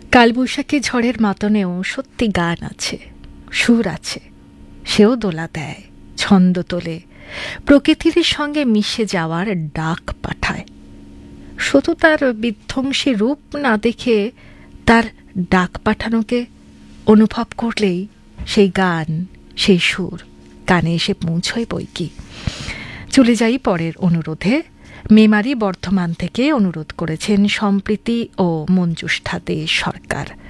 কালবৈশাখী ঝড়ের মাতনেও সত্যি গান আছে, সুর আছে। সেও দোলা দেয়, ছন্দ তোলে, প্রকৃতির সঙ্গে মিশে যাওয়ার ডাক পাঠায়। শুধু তার বিধ্বংসী রূপ না দেখে তার ডাক পাঠানোকে অনুভব করলেই সেই গান, সেই সুর কানে এসে পৌঁছয় বইকি। চলে যাই পরের অনুরোধে। মেমারি বর্ধমান থেকে অনুরোধ করেছেন সম্প্রীতি ও মঞ্জুষ্ঠা দে সরকার।